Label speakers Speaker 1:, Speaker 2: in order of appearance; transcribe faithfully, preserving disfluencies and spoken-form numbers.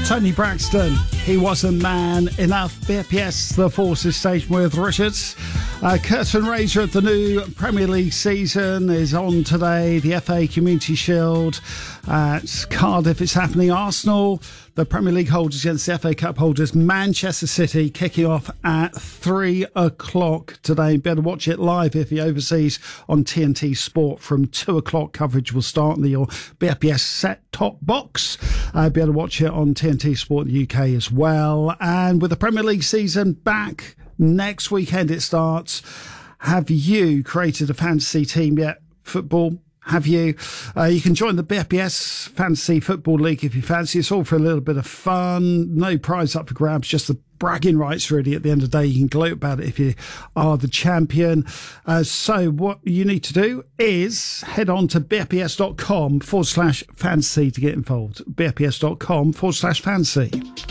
Speaker 1: Tony Braxton, he wasn't man enough. B F P S, the Forces station with Richards. Uh, curtain raiser of the new Premier League season is on today. The F A Community Shield at Cardiff. It's happening. Arsenal, the Premier League holders against the F A Cup holders. Manchester City kicking off at three o'clock today. Better watch it live if you're overseas on T N T Sport from two o'clock. Coverage will start on your B F P S set-top box. Uh, be able to watch it on T N T Sport in the U K as well. And with the Premier League season back next weekend, it starts. Have you created a fantasy team yet? Football? Have you? Uh, you can join the B F P S Fantasy Football League if you fancy. It's all for a little bit of fun. No prize up for grabs, just the bragging rights, really. At the end of the day, you can gloat about it if you are the champion. Uh, so what you need to do is head on to bfps.com forward slash fantasy to get involved. bfps.com forward slash fantasy.